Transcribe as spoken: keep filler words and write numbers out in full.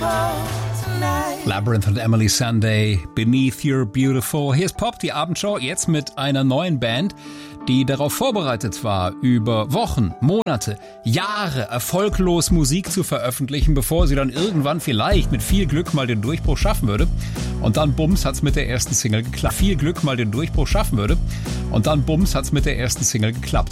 Labyrinth und Emily Sunday, Beneath Your Beautiful. Hier ist Pop, die Abendshow, jetzt mit einer neuen Band, die darauf vorbereitet war, über Wochen, Monate, Jahre erfolglos Musik zu veröffentlichen, bevor sie dann irgendwann vielleicht mit viel Glück mal den Durchbruch schaffen würde. Und dann bums hat's mit der ersten Single geklappt. Viel Glück mal den Durchbruch schaffen würde. Und dann bums hat's mit der ersten Single geklappt.